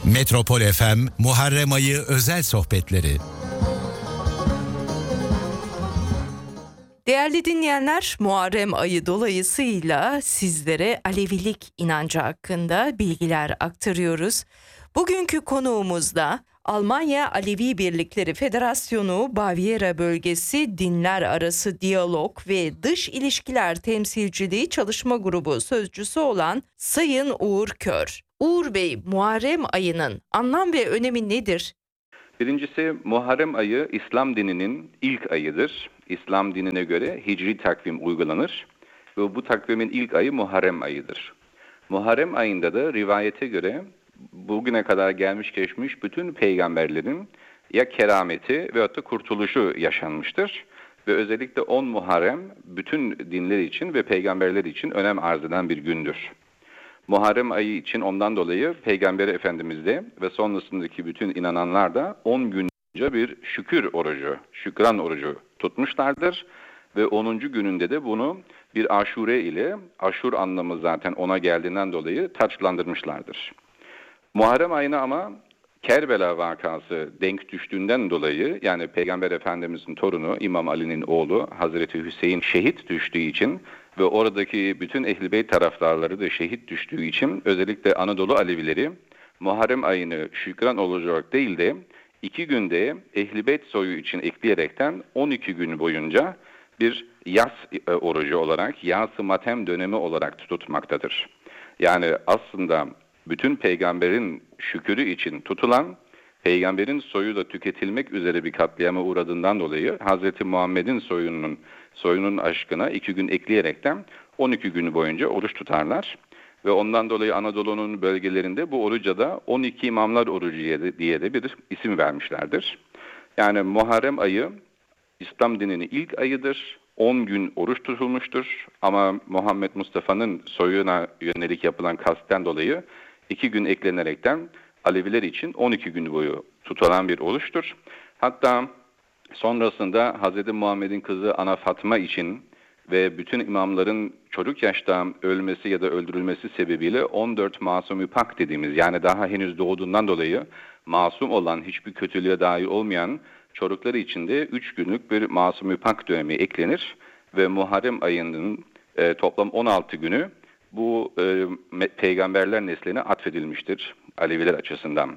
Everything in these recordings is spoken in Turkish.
Metropol FM Muharrem Ayı özel sohbetleri. Değerli dinleyenler, Muharrem Ayı dolayısıyla sizlere Alevilik inancı hakkında bilgiler aktarıyoruz. Bugünkü konuğumuz da Almanya Alevi Birlikleri Federasyonu Baviera Bölgesi Dinler Arası Diyalog ve Dış İlişkiler Temsilciliği Çalışma Grubu sözcüsü olan Sayın Uğur Kör. Uğur Bey, Muharrem ayının anlam ve önemi nedir? Birincisi, Muharrem ayı İslam dininin ilk ayıdır. İslam dinine göre hicri takvim uygulanır ve bu takvimin ilk ayı Muharrem ayıdır. Muharrem ayında da rivayete göre bugüne kadar gelmiş geçmiş bütün peygamberlerin ya kerameti veyahut da kurtuluşu yaşanmıştır. Ve özellikle 10 Muharrem bütün dinler için ve peygamberler için önem arz eden bir gündür. Muharrem ayı için ondan dolayı Peygamber Efendimiz de ve sonrasındaki bütün inananlar da 10 gün boyunca bir şükran orucu tutmuşlardır. Ve 10. gününde de bunu bir aşure ile, aşur anlamı zaten ona geldiğinden dolayı taçlandırmışlardır. Muharrem ayına ama Kerbela vakası denk düştüğünden dolayı, yani Peygamber Efendimiz'in torunu İmam Ali'nin oğlu Hazreti Hüseyin şehit düştüğü için ve oradaki bütün Ehl-i Beyt taraftarları da şehit düştüğü için özellikle Anadolu Alevileri Muharrem ayını şükran olacak değil de 2 günde Ehl-i Beyt soyu için ekleyerekten 12 gün boyunca bir yas orucu olarak, yas-ı matem dönemi olarak tutmaktadır. Yani aslında bütün peygamberin şükürü için tutulan, peygamberin soyu da tüketilmek üzere bir katliama uğradığından dolayı Hz. Muhammed'in soyunun aşkına 2 gün ekleyerekten 12 günü boyunca oruç tutarlar. Ve ondan dolayı Anadolu'nun bölgelerinde bu oruca da 12 imamlar orucu diye de bir isim vermişlerdir. Yani Muharrem ayı İslam dininin ilk ayıdır. 10 gün oruç tutulmuştur. Ama Muhammed Mustafa'nın soyuna yönelik yapılan kastten dolayı 2 gün eklenerekten Aleviler için 12 gün boyu tutulan bir oruçtur. Hatta sonrasında Hz. Muhammed'in kızı Ana Fatma için ve bütün imamların çocuk yaşta ölmesi ya da öldürülmesi sebebiyle 14 masum-i pak dediğimiz, yani daha henüz doğduğundan dolayı masum olan, hiçbir kötülüğe dair olmayan çocukları için de 3 günlük bir masum-i pak dönemi eklenir ve Muharrem ayının toplam 16 günü bu peygamberler nesline atfedilmiştir Aleviler açısından.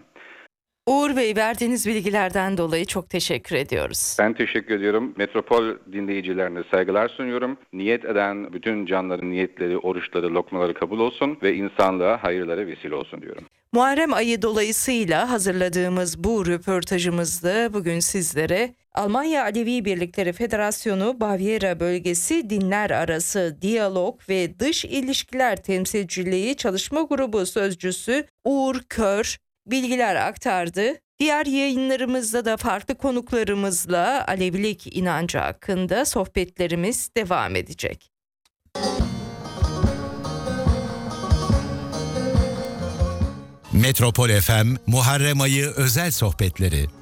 Uğur Bey, verdiğiniz bilgilerden dolayı çok teşekkür ediyoruz. Ben teşekkür ediyorum. Metropol dinleyicilerine saygılar sunuyorum. Niyet eden bütün canların niyetleri, oruçları, lokmaları kabul olsun ve insanlığa hayırlara vesile olsun diyorum. Muharrem ayı dolayısıyla hazırladığımız bu röportajımızda bugün sizlere Almanya Alevi Birlikleri Federasyonu Baviera Bölgesi Dinler Arası Diyalog ve Dış İlişkiler Temsilciliği Çalışma Grubu sözcüsü Uğur Kör bilgiler aktardı. Diğer yayınlarımızda da farklı konuklarımızla Alevilik inancı hakkında sohbetlerimiz devam edecek. Metropol FM Muharrem Ayı özel sohbetleri.